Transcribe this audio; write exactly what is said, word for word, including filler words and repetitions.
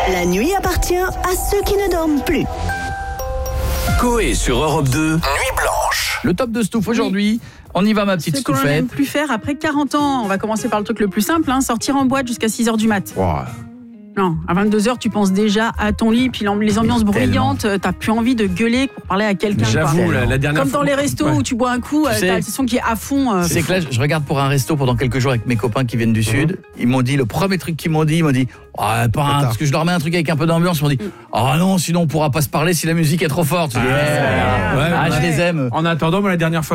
La nuit appartient à ceux qui ne dorment plus. Coé sur Europe deux, Nuit Blanche. Le top de Stouff aujourd'hui. On y va, ma petite Ce qu'on n'aime Stouffette. plus faire après quarante ans. On va commencer par le truc le plus simple, hein, sortir en boîte jusqu'à six heures du mat. Wow. Non, à vingt-deux heures, tu penses déjà à ton lit, puis les ambiances bruyantes, t'as plus envie de gueuler pour parler à quelqu'un. J'avoue, la, la dernière Comme fois. dans les restos Ouais. où tu bois un coup, Tu t'as sais, le son qui est à fond. euh, C'est que là, je regarde pour un resto pendant quelques jours avec mes copains qui viennent du Sud. Ils m'ont dit, le premier truc qu'ils m'ont dit, ils m'ont dit, ah, pas un, parce que je leur mets un truc avec un peu d'ambiance, ils m'ont dit, ah non, sinon on pourra pas se parler si la musique est trop forte. Je dis, Ah, eh, ouais, ah, ouais. je les aime. En attendant, moi, la dernière fois